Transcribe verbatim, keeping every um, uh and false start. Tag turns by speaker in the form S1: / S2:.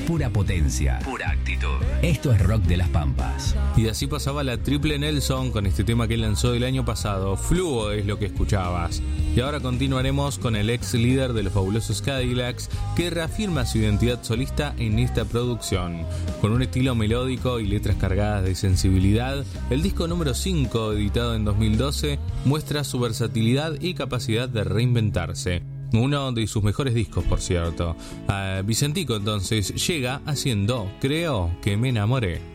S1: pura potencia, pura actitud. Esto es Rock de las Pampas.
S2: Y así pasaba la Triple Nelson con este tema que lanzó el año pasado. Fluo es lo que escuchabas. Y ahora continuaremos con el ex líder de los fabulosos Cadillacs, que reafirma su identidad solista en esta producción. Con un estilo melódico y letras cargadas de sensibilidad, el disco número cinco, editado en dos mil doce, muestra su versatilidad y capacidad de reinventarse. Uno de sus mejores discos, por cierto. Uh, Vicentico entonces llega haciendo Creo que me enamoré.